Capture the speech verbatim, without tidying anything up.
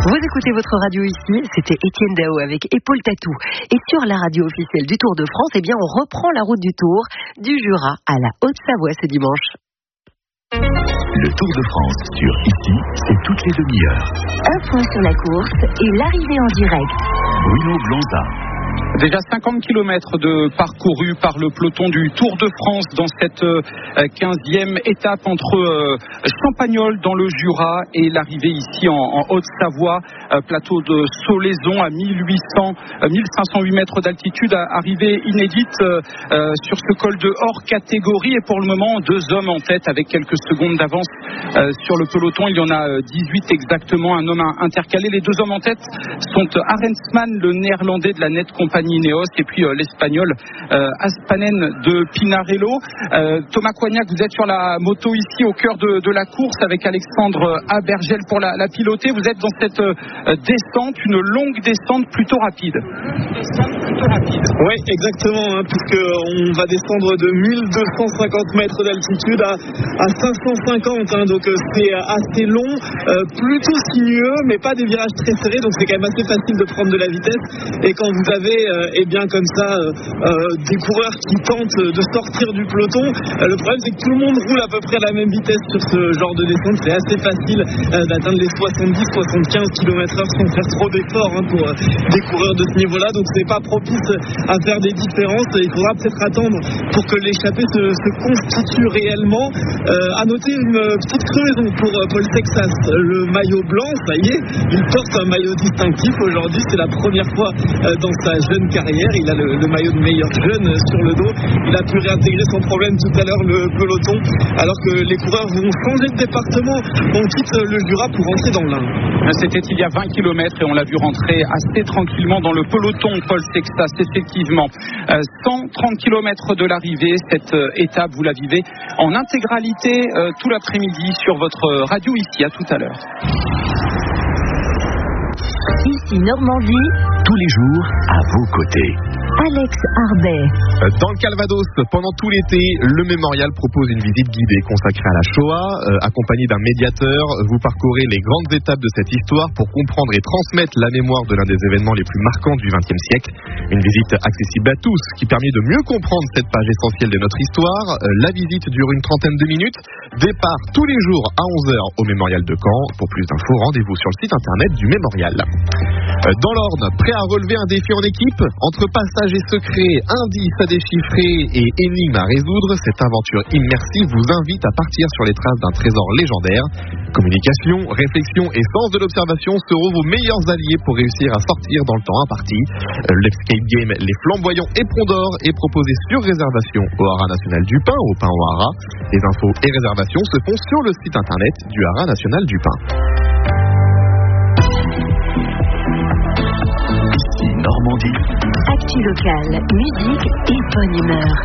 Vous écoutez votre radio ici, c'était Étienne Dao avec Épaule Tatou. Et sur la radio officielle du Tour de France, eh bien, on reprend la route du Tour, du Jura à la Haute-Savoie ce dimanche. Le Tour de France sur Ici, c'est toutes les demi-heures. Un point sur la course et l'arrivée en direct. Bruno Blanza. Déjà cinquante kilomètres de parcourus par le peloton du Tour de France dans cette quinzième étape entre euh, Champagnole dans le Jura et l'arrivée ici en, en Haute-Savoie, euh, plateau de Solaison à mille huit cents, euh, mille cinq cent huit mètres d'altitude, arrivée inédite euh, euh, sur ce col de hors catégorie. Et pour le moment, deux hommes en tête avec quelques secondes d'avance euh, sur le peloton. Il y en a dix-huit exactement, un homme intercalé. Les deux hommes en tête sont Arensman, le néerlandais de la Net Compagnie Ineos, et puis euh, l'espagnol euh, Aspanen de Pinarello. Euh, Thomas Coignac, vous êtes sur la moto ici au cœur de, de la course avec Alexandre Abergel pour la, la piloter. Vous êtes dans cette euh, descente, une longue descente plutôt rapide. Plutôt rapide. Oui, exactement, hein, puisqu'on va descendre de mille deux cent cinquante mètres d'altitude à, à cinq cent cinquante, hein, donc euh, c'est assez long, euh, plutôt sinueux, mais pas des virages très serrés, donc c'est quand même assez facile de prendre de la vitesse. Et quand vous avez euh, et bien comme ça euh, euh, des coureurs qui tentent de sortir du peloton, euh, le problème c'est que tout le monde roule à peu près à la même vitesse sur ce genre de descente. C'est assez facile euh, d'atteindre les soixante-dix à soixante-quinze kilomètres heure sans faire trop d'efforts, hein, pour euh, des coureurs de ce niveau là, donc c'est pas propice à faire des différences. Il faudra peut-être attendre pour que l'échappée se, se constitue réellement. Euh, à noter une petite crevaison pour euh, Paul Sexas, le maillot blanc, ça y est, il porte un maillot distinctif aujourd'hui, c'est la première fois euh, dans sa jeune carrière. Il a le, le maillot de meilleur jeune sur le dos. Il a pu réintégrer sans problème tout à l'heure le peloton, alors que les coureurs vont changer de département. On quitte le Jura pour rentrer dans l'Ain. C'était il y a vingt kilomètres et on l'a vu rentrer assez tranquillement dans le peloton, Paul Sexas, effectivement. Euh, cent trente kilomètres de l'arrivée, cette euh, étape, vous la vivez en intégralité euh, tout l'après-midi sur votre radio ici. À tout à l'heure. Ici Normandie, tous les jours à vos côtés. Alex Arbet. Dans le Calvados, pendant tout l'été, le mémorial propose une visite guidée consacrée à la Shoah. Euh, accompagné d'un médiateur, vous parcourez les grandes étapes de cette histoire pour comprendre et transmettre la mémoire de l'un des événements les plus marquants du vingtième siècle. Une visite accessible à tous qui permet de mieux comprendre cette page essentielle de notre histoire. Euh, la visite dure une trentaine de minutes. Départ tous les jours à onze heures au mémorial de Caen. Pour plus d'infos, rendez-vous sur le site internet du mémorial. Euh, dans l'Orne, prêt à relever un défi en équipe? Entre passage et secret, indices à déchiffrer et énigmes à résoudre, cette aventure immersive vous invite à partir sur les traces d'un trésor légendaire. Communication, réflexion et sens de l'observation seront vos meilleurs alliés pour réussir à sortir dans le temps imparti. L'Escape Game Les Flamboyants Éperons d'Or est proposé sur réservation au Haras National du Pin, au Pin au Haras. Les infos et réservations se font sur le site internet du Haras National du Pin. Ici Normandie. actu locale, musique et bonne humeur.